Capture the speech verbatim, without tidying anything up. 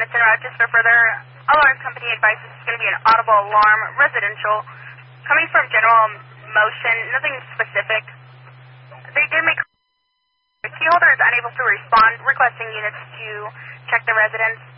units en route just for further alarm company advice. This is going to be an audible alarm, residential, coming from General Motion, nothing specific. They did make... The key holder is unable to respond, requesting units to check the residence.